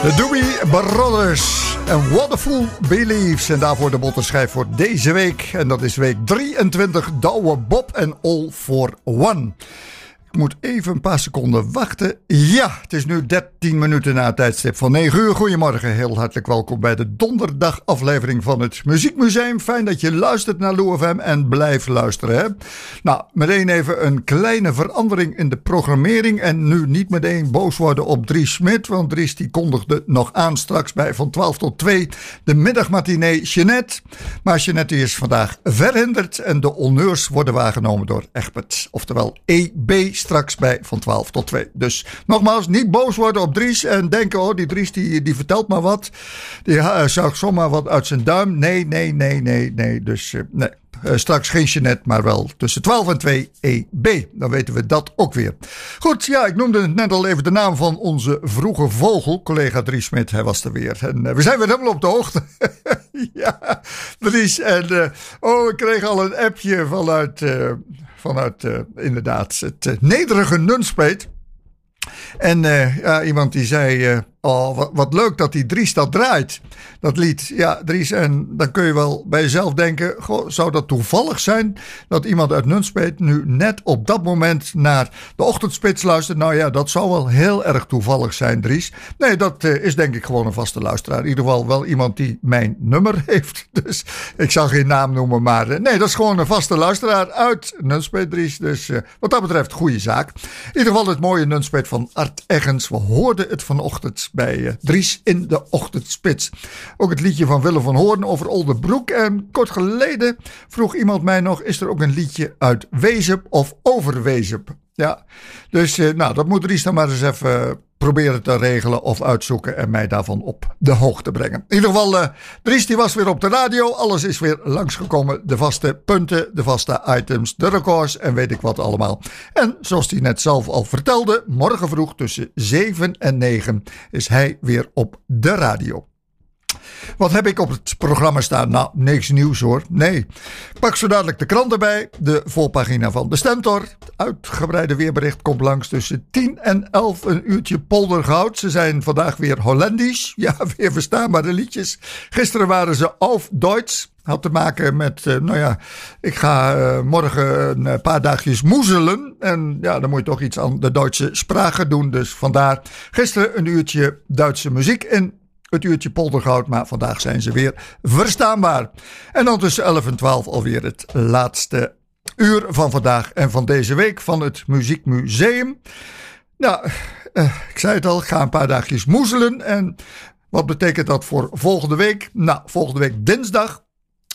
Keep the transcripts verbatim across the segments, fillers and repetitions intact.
De Doobie Brothers en What a Fool Believes. En daarvoor de bottenschijf voor deze week. En dat is week drieëntwintig, Douwe Bob en All for One. Ik moet even een paar seconden wachten. Ja, het is nu dertien minuten na het tijdstip van negen uur. Goedemorgen, heel hartelijk welkom bij de donderdag aflevering van het Muziekmuseum. Fijn dat je luistert naar Lou F M en blijf luisteren. Hè? Nou, meteen even een kleine verandering in de programmering. En nu niet meteen boos worden op Dries Smit. Want Dries die kondigde nog aan straks bij van twaalf tot twee de middagmatinee Jeanette. Maar Jeanette is vandaag verhinderd en de honneurs worden waargenomen door Egbert. Oftewel E B straks bij van twaalf tot twee. Dus nogmaals, niet boos worden op Dries en denken, oh die Dries die, die vertelt maar wat. Die uh, zou zomaar wat uit zijn duim. Nee, nee, nee, nee, nee. Dus uh, nee. Uh, straks geen Jeanette, maar wel tussen twaalf en twee E B. Dan weten we dat ook weer. Goed, ja, ik noemde het net al even de naam van onze vroege vogel. Collega Dries Smit, hij was er weer. En uh, we zijn weer helemaal op de hoogte. Ja, Dries. En uh, oh, ik kreeg al een appje vanuit, uh, vanuit uh, inderdaad het uh, nederige Nunspeet. En uh, ja, iemand die zei, uh, oh wat, wat leuk dat die Dries dat draait, dat lied. Ja, Dries, en dan kun je wel bij jezelf denken, goh, zou dat toevallig zijn dat iemand uit Nunspeet nu net op dat moment naar de ochtendspits luistert? Nou ja, dat zou wel heel erg toevallig zijn, Dries. Nee, dat uh, is denk ik gewoon een vaste luisteraar. In ieder geval wel iemand die mijn nummer heeft. Dus ik zal geen naam noemen, maar uh, nee, dat is gewoon een vaste luisteraar uit Nunspeet, Dries. Dus uh, wat dat betreft, goede zaak. In ieder geval het mooie Nunspeet van Art Eggens. We hoorden het vanochtend bij uh, Dries in de ochtendspits. Ook het liedje van Willem van Hoorn over Oldenbroek. En kort geleden vroeg iemand mij nog, is er ook een liedje uit Wezep of over Wezep? Ja, dus uh, nou, dat moet Dries dan maar eens even uh, proberen te regelen of uitzoeken en mij daarvan op de hoogte brengen. In ieder geval, uh, Dries die was weer op de radio. Alles is weer langsgekomen. De vaste punten, de vaste items, de records en weet ik wat allemaal. En zoals hij net zelf al vertelde, morgen vroeg tussen zeven en negen is hij weer op de radio. Wat heb ik op het programma staan? Nou, niks nieuws hoor. Nee. Pak zo dadelijk de krant erbij. De voorpagina van de Stentor. Het uitgebreide weerbericht komt langs tussen tien en elf. Een uurtje poldergoud. Ze zijn vandaag weer Hollandisch. Ja, weer verstaanbare liedjes. Gisteren waren ze auf Duits. Had te maken met, uh, nou ja, ik ga uh, morgen een paar dagjes moezelen. En ja, dan moet je toch iets aan de Duitse spraak doen. Dus vandaar gisteren een uurtje Duitse muziek in het uurtje poldergoud, maar vandaag zijn ze weer verstaanbaar. En dan tussen elf en twaalf alweer het laatste uur van vandaag en van deze week van het Muziekmuseum. Nou, uh, ik zei het al, ik ga een paar dagjes moezelen. En wat betekent dat voor volgende week? Nou, volgende week dinsdag.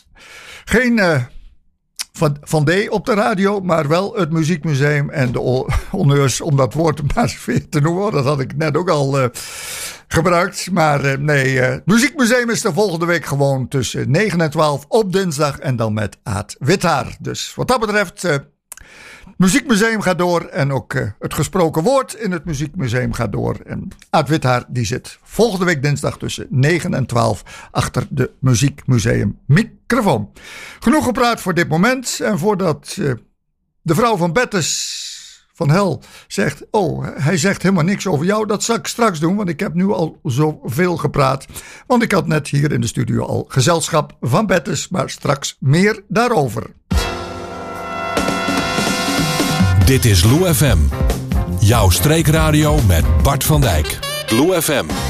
Geen Uh, Van, van D op de radio, maar wel het Muziekmuseum en de honneurs om dat woord maar weer te noemen. Dat had ik net ook al uh, gebruikt. Maar uh, nee, uh, het Muziekmuseum is de volgende week gewoon tussen negen en twaalf op dinsdag en dan met Aad Withaar. Dus wat dat betreft, uh, het Muziekmuseum gaat door en ook uh, het gesproken woord in het Muziekmuseum gaat door. En Aad Withaar die zit volgende week dinsdag tussen negen en twaalf achter de Muziekmuseum microfoon. Genoeg gepraat voor dit moment. En voordat uh, de vrouw van Bettes van Hel zegt, oh, hij zegt helemaal niks over jou. Dat zal ik straks doen, want ik heb nu al zoveel gepraat. Want ik had net hier in de studio al gezelschap van Bettes, maar straks meer daarover. Dit is Lou F M. Jouw streekradio met Bart van Dijk. Lou F M.